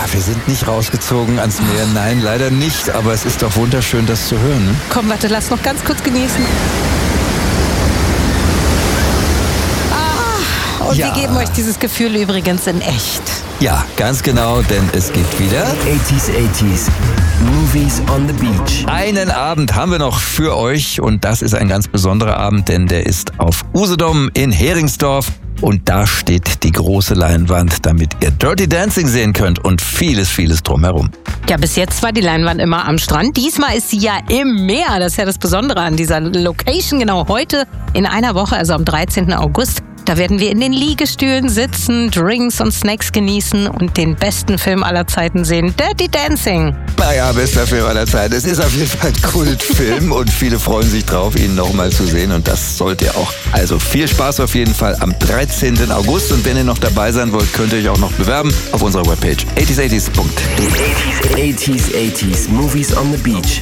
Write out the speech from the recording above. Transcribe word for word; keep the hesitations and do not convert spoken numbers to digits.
wir sind nicht rausgezogen ans Meer. Nein, leider nicht. Aber es ist doch wunderschön, das zu hören. Ne? Komm, warte, lass noch ganz kurz genießen. Ah, und Ja. wir geben euch dieses Gefühl übrigens in echt. Ja, ganz genau, denn es gibt wieder eighties, eighties. Movies on the Beach. einen Abend haben wir noch für euch. Und das ist ein ganz besonderer Abend, denn der ist auf Usedom in Heringsdorf. Und da steht die große Leinwand, damit ihr Dirty Dancing sehen könnt und vieles, vieles drumherum. Ja, bis jetzt war die Leinwand immer am Strand. Diesmal ist sie ja im Meer. Das ist ja das Besondere an dieser Location. Genau heute in einer Woche, also am dreizehnten August. Da werden wir in den Liegestühlen sitzen, Drinks und Snacks genießen und den besten Film aller Zeiten sehen, Dirty Dancing. Naja, bester Film aller Zeiten. Es ist auf jeden Fall ein Kultfilm und viele freuen sich drauf, ihn nochmal zu sehen und das sollt ihr auch. Also viel Spaß auf jeden Fall am dreizehnten August und wenn ihr noch dabei sein wollt, könnt ihr euch auch noch bewerben auf unserer Webpage eighties eighties punkt de. eighties, eighties. Movies on the Beach.